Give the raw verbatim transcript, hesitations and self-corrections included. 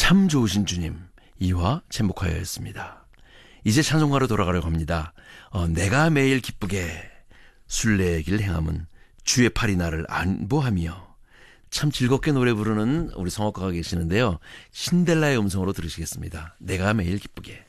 참 좋으신 주님, 이화 제목하여였습니다. 이제 찬송가로 돌아가려고 합니다. 어, 내가 매일 기쁘게 순례의 길 행함은 주의 팔이 나를 안보하며. 참 즐겁게 노래 부르는 우리 성악가가 계시는데요. 신델라의 음성으로 들으시겠습니다. 내가 매일 기쁘게.